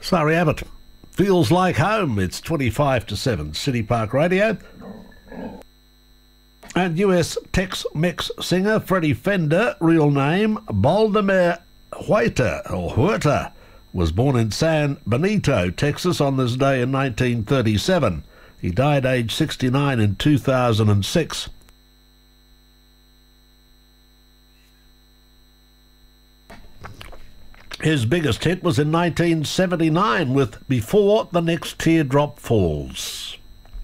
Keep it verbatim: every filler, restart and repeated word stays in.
Sorry Abbott. Feels like home. It's twenty-five to seven. City Park Radio. And U S Tex-Mex singer Freddie Fender, real name Baldomero Huerta, or Huerta, was born in San Benito, Texas on this day in nineteen thirty-seven. He died aged sixty-nine in two thousand six. His biggest hit was in nineteen seventy-nine with Before the Next Teardrop Falls.